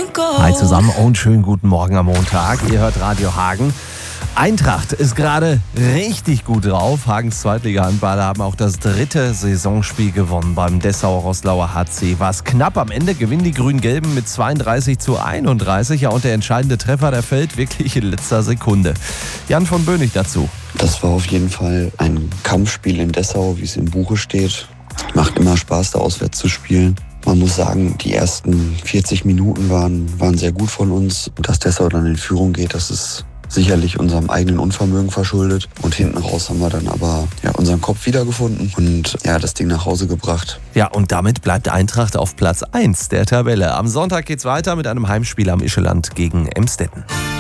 Hi zusammen und schönen guten Morgen am Montag. Ihr hört Radio Hagen. Eintracht ist gerade richtig gut drauf. Hagens Zweitliga-Handballer haben auch das 3. Saisonspiel gewonnen beim Dessau-Roßlauer HC. War es knapp, am Ende gewinnen die Grün-Gelben mit 32:31. Ja, und der entscheidende Treffer, der fällt wirklich in letzter Sekunde. Jan von Bönig dazu. Das war auf jeden Fall ein Kampfspiel in Dessau, wie es im Buche steht. Macht immer Spaß, da auswärts zu spielen. Man muss sagen, die ersten 40 Minuten waren sehr gut von uns. Und dass Dessau dann in Führung geht, das ist sicherlich unserem eigenen Unvermögen verschuldet. Und hinten raus haben wir dann aber unseren Kopf wiedergefunden und das Ding nach Hause gebracht. Ja, und damit bleibt Eintracht auf Platz 1 der Tabelle. Am Sonntag geht's weiter mit einem Heimspiel am Ischeland gegen Emstetten.